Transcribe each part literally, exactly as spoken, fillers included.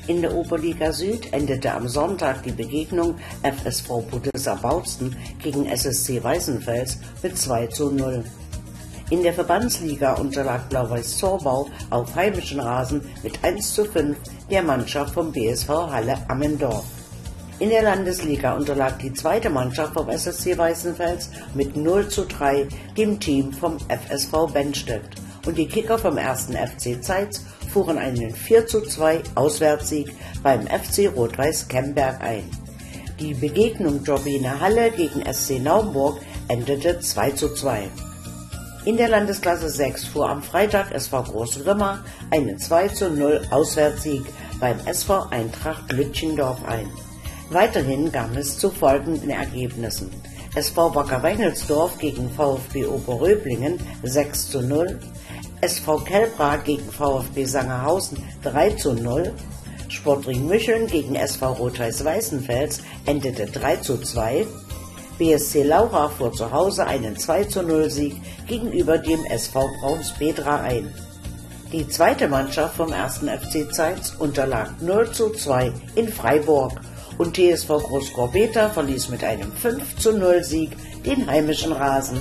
In der Oberliga Süd endete am Sonntag die Begegnung F S V Budesser-Bautzen gegen S S C Weißenfels mit zwei zu null. In der Verbandsliga unterlag Blau-Weiß Zorbau auf heimischen Rasen mit eins zu fünf der Mannschaft vom B S V Halle Ammendorf. In der Landesliga unterlag die zweite Mannschaft vom S S C Weißenfels mit null zu drei dem Team vom F S V Bennstedt und die Kicker vom ersten F C Zeitz fuhren einen vier zu zwei Auswärtssieg beim F C Rot-Weiß Kemberg ein. Die Begegnung Turbine Halle gegen S C Naumburg endete zwei zu zwei. In der Landesklasse sechs fuhr am Freitag S V Großgrimma einen zwei zu null Auswärtssieg beim S V Eintracht Lütchendorf ein. Weiterhin kam es zu folgenden Ergebnissen: S V Wacker Wengelsdorf gegen VfB Oberröblingen sechs zu null, S V Kelbra gegen VfB Sangerhausen drei zu null, Sportring Mücheln gegen S V Rot-Weiß Weißenfels endete drei zu zwei, B S C Laura fuhr zu Hause einen zwei zu null Sieg gegenüber dem S V Braunsbedra ein. Die zweite Mannschaft vom ersten F C Zeitz unterlag null zu zwei in Freiburg und T S V Großgorbeta verließ mit einem fünf zu null Sieg den heimischen Rasen.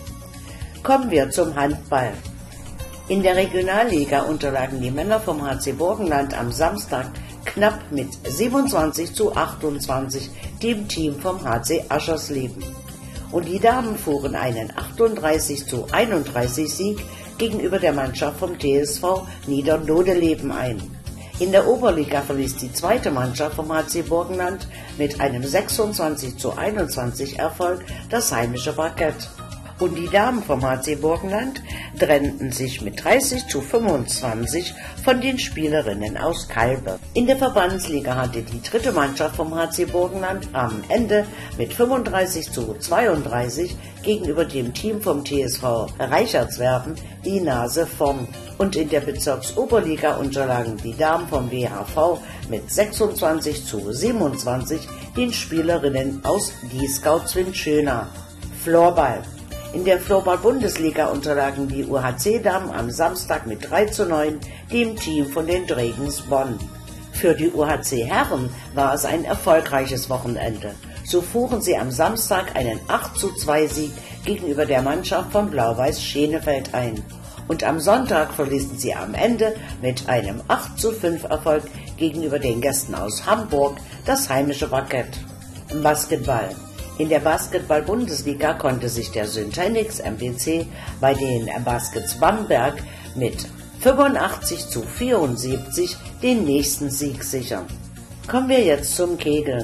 Kommen wir zum Handball. In der Regionalliga unterlagen die Männer vom H C Burgenland am Samstag knapp mit siebenundzwanzig zu achtundzwanzig dem Team vom H C Aschersleben. Und die Damen fuhren einen achtunddreißig zu einunddreißig Sieg gegenüber der Mannschaft vom T S V Niedernodeleben ein. In der Oberliga verließ die zweite Mannschaft vom H C Burgenland mit einem sechsundzwanzig zu einundzwanzig Erfolg das heimische Parkett. Und die Damen vom H C Burgenland trennten sich mit dreißig zu fünfundzwanzig von den Spielerinnen aus Kalbe. In der Verbandsliga hatte die dritte Mannschaft vom H C Burgenland am Ende mit fünfunddreißig zu zweiunddreißig gegenüber dem Team vom T S V Reichertswerden die Nase vorn. Und in der Bezirksoberliga unterlagen die Damen vom W H V mit sechsundzwanzig zu siebenundzwanzig den Spielerinnen aus Dieskau-Zwinschöna. Floorball. In der Floorball-Bundesliga unterlagen die U H C-Damen am Samstag mit drei zu neun dem Team von den Dregens Bonn. Für die U H C-Herren war es ein erfolgreiches Wochenende. So fuhren sie am Samstag einen acht zu zwei Sieg gegenüber der Mannschaft von Blau-Weiß Schenefeld ein. Und am Sonntag verließen sie am Ende mit einem acht zu fünf Erfolg gegenüber den Gästen aus Hamburg das heimische Parkett. Basketball. In der Basketball-Bundesliga konnte sich der Syntenix M B C bei den Baskets Bamberg mit fünfundachtzig zu vierundsiebzig den nächsten Sieg sichern. Kommen wir jetzt zum Kegeln.